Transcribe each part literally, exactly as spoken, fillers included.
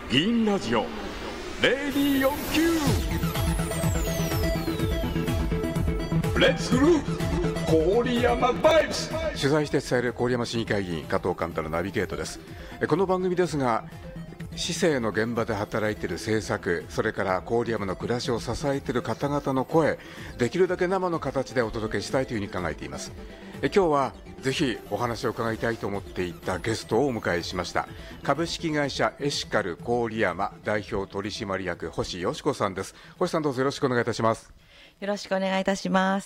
議員ラジオゼロにーよんきゅうレッツグループ郡山バイブス。取材して伝える郡山市議会議員加藤寛太のナビゲートです。この番組ですが、市政の現場で働いている政策、それから郡山の暮らしを支えている方々の声、できるだけ生の形でお届けしたいというふうに考えています。え今日はぜひお話を伺いたいと思っていたゲストをお迎えしました。株式会社エシカル郡山代表取締役星よし子さんです。星さん、どうぞよろしくお願いいたします。 よろしくお願いいたします。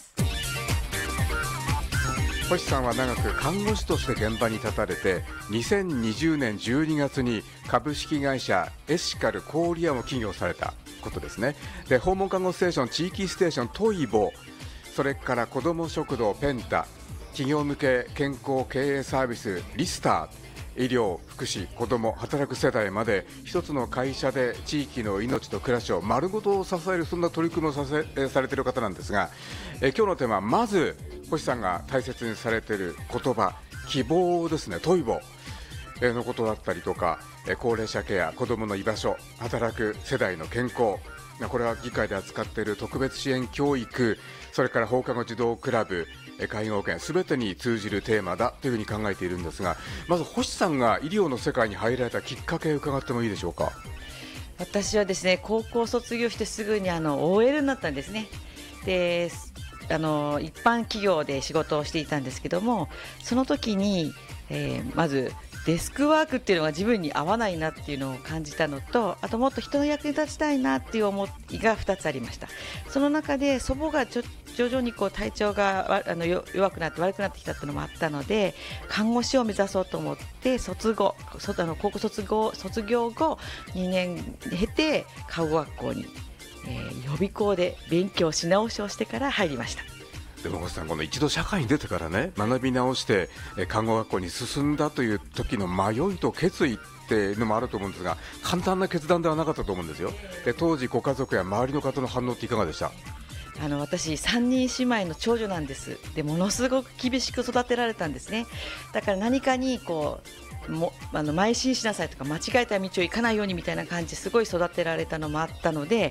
星さんは長く看護師として現場に立たれて、にせんにじゅうねんじゅうにがつに株式会社エシカル郡山を起業されたことですね。で、訪問看護ステーション、地域ステーショントイボ、それから子ども食堂ペンタ、企業向け健康経営サービスリスター、医療、福祉、子ども、働く世代まで一つの会社で地域の命と暮らしを丸ごと支える、そんな取り組みをさせされている方なんですが、え今日のテーマはまず星さんが大切にされている言葉、希望ですね。トイボのことだったりとか、高齢者ケア、子どもの居場所、働く世代の健康、これは議会で扱っている特別支援教育、それから放課後児童クラブ、介護保険、すべてに通じるテーマだというふうに考えているんですが、まず星さんが医療の世界に入られたきっかけを伺ってもいいでしょうか。 私はですね、高校卒業してすぐにあの オーエル になったんですね。で、あの一般企業で仕事をしていたんですけども、その時に、えー、まずデスクワークっていうのが自分に合わないなっていうのを感じたのと、あともっと人の役に立ちたいなっていう思いがふたつありました。その中で祖母がちょ徐々にこう体調があの弱くなって悪くなってきたっていうのもあったので、看護師を目指そうと思って卒後あの高校卒業卒業後にねん経て看護学校に、えー、予備校で勉強し直しをしてから入りました。 でも星さん、この一度社会に出てからね、学び直して看護学校に進んだという時の迷いと決意っていうのもあると思うんですが、簡単な決断ではなかったと思うんですよ。で、当時ご家族や周りの方の反応っていかがでした？ あの私さんにん姉妹の長女なんです。で、ものすごく厳しく育てられたんですね。だから何かにこうもあの邁進しなさいとか、間違えた道を行かないようにみたいな感じですごい育てられたのもあったので、